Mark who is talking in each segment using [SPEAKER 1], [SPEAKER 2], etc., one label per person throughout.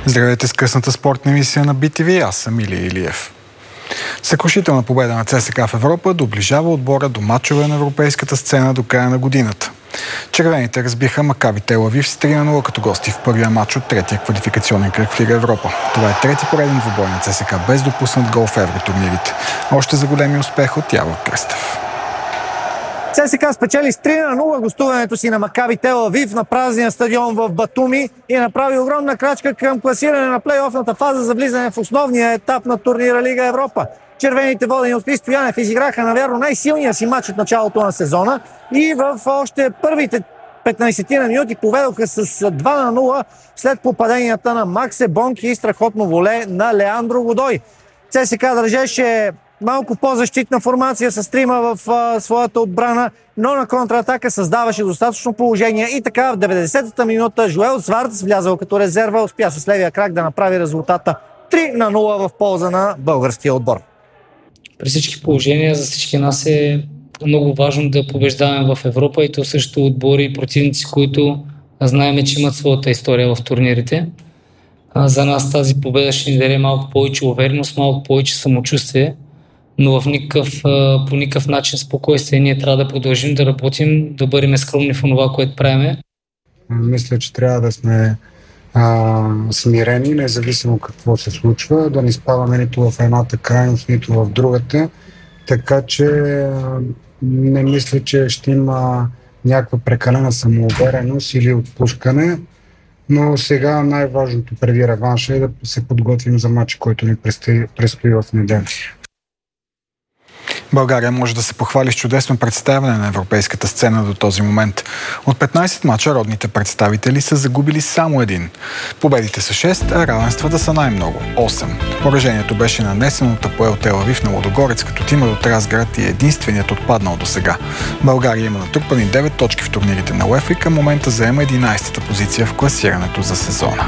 [SPEAKER 1] Здравейте с късната спортна емисия на BTV. Аз съм Илия Илиев. Съкрушителна победа на ЦСКА в Европа доближава отбора до мачове на европейската сцена до края на годината. Червените разбиха Макаби Тел Авив с 3-0 като гости в първия мач от третия квалификационен кръг в Лига Европа. Това е трети пореден двубой на ЦСКА без допуснат гол в евротурнирите. Още за големи успех от Явор Кръстев.
[SPEAKER 2] ЦСКА спечели с 3-0 гостуването си на Макаби Тел Авив на празния стадион в Батуми и направи огромна крачка към класиране на плейофната фаза за влизане в основния етап на турнира Лига Европа. Червените, водени от Христо Янев, изиграха навярно най-силния си матч от началото на сезона и в още първите 15 минути поведоха с 2-0 след попаденията на Максе Бонки и страхотно воле на Леандро Годой. ЦСКА държеше малко по-защитна формация с трима в своята отбрана, но на контратака създаваше достатъчно положение и така в 90-та минута Жоел Сварц, влязъл като резерва, успя с левия крак да направи резултата 3-0 в полза на българския отбор.
[SPEAKER 3] При всички положения за всички нас е много важно да побеждаваме в Европа и то също отбори и противници, които знаем, че имат своята история в турнирите. За нас тази победа ще ни даде малко повече увереност, малко повече самочувствие, но по никакъв начин спокойствие. Ние трябва да продължим да работим, да бъдем скромни в това, което правиме.
[SPEAKER 4] Мисля, че трябва да сме смирени, независимо какво се случва, да не спаваме нито в едната крайност, нито в другата. Така че не мисля, че ще има някаква прекалена самоувереност или отпускане. Но сега най-важното преди реванша е да се подготвим за матча, който ни предстои в неделя.
[SPEAKER 1] България може да се похвали с чудесно представяне на европейската сцена до този момент. От 15 мача родните представители са загубили само един. Победите са 6, а равенствата са най-много – 8. Поражението беше нанесено от АПОЕЛ Тел Авив на Лудогорец, като тимът от Разград и единственият отпаднал до сега. България има натрупани 9 точки в турнирите на УЕФА и към момента заема 11-та позиция в класирането за сезона.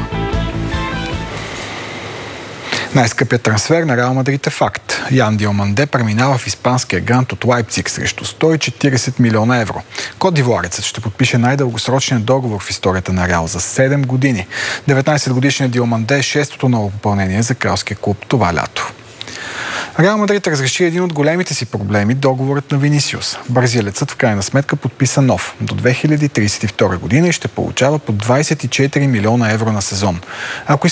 [SPEAKER 1] Най-скъпият трансфер на Реал Мадрид е факт. Ян Диоманде преминава в испанския грант от Лайпциг срещу 140 милиона евро. Кот-дивоарецът ще подпише най-дългосрочния договор в историята на Реал за 7 години. 19-годишният Диоманде е шестото ново попълнение за кралския клуб това лято. Реал Мадрид разреши един от големите си проблеми – договорът на Винисиус. Бразилецът в крайна сметка подписа нов до 2032 година и ще получава по 24 милиона евро на сезон. Ако